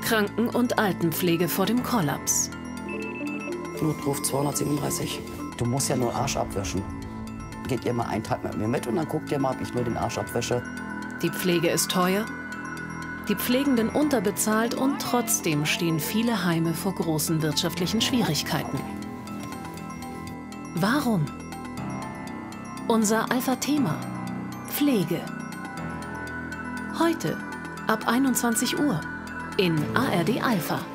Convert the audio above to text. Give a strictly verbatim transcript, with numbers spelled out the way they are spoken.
Kranken- und Altenpflege vor dem Kollaps. Notruf zweihundertsiebenunddreißig. Du musst ja nur Arsch abwischen. Geht ihr mal einen Tag mit mir mit und dann guckt ihr mal, ob ich nur den Arsch abwäsche. Die Pflege ist teuer, die Pflegenden unterbezahlt und trotzdem stehen viele Heime vor großen wirtschaftlichen Schwierigkeiten. Warum? Unser Alpha-Thema: Pflege. Heute ab einundzwanzig Uhr in A R D Alpha.